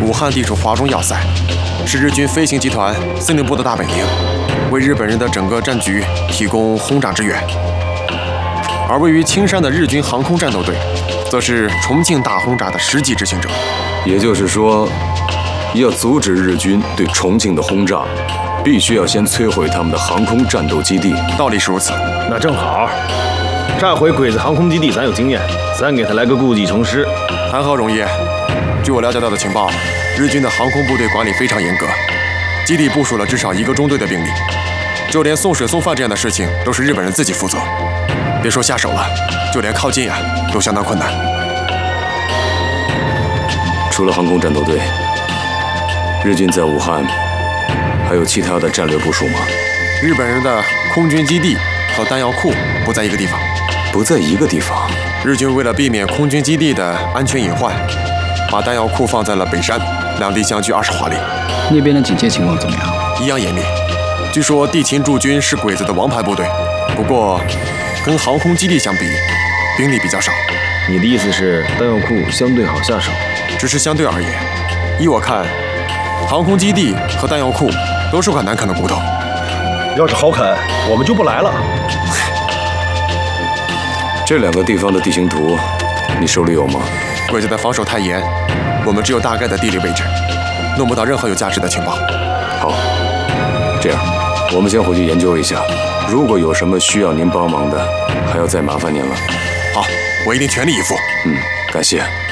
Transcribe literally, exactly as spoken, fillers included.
武汉地处华中要塞，是日军飞行集团司令部的大本营，为日本人的整个战局提供轰炸支援。而位于青山的日军航空战斗队，则是重庆大轰炸的实际执行者。 也就是说，要阻止日军对重庆的轰炸，必须要先摧毁他们的航空战斗基地。 道理是如此。 那正好，炸毁鬼子航空基地，咱有经验，咱给他来个故技重施。 谈何容易？据我了解到的情报，日军的航空部队管理非常严格，基地部署了至少一个中队的兵力，就连送水送饭这样的事情都是日本人自己负责。别说下手了，就连靠近啊都相当困难。 除了航空战斗队，日军在武汉还有其他的战略部署吗？ 日本人的空军基地和弹药库不在一个地方。 不在一个地方。 日军为了避免空军基地的安全隐患，把弹药库放在了北山，两地相距二十华里。 那边的警戒情况怎么样？ 一样严密。据说地勤驻军是鬼子的王牌部队，不过跟航空基地相比，兵力比较少。 你的意思是弹药库相对好下手？ 只是相对而言，依我看，航空基地和弹药库都是块难啃的骨头。 要是好啃，我们就不来了。 这两个地方的地形图，你手里有吗？ 鬼子的防守太严，我们只有大概的地理位置，弄不到任何有价值的情报。 好，这样，我们先回去研究一下。如果有什么需要您帮忙的，还要再麻烦您了。 好，我一定全力以赴。 嗯，感谢。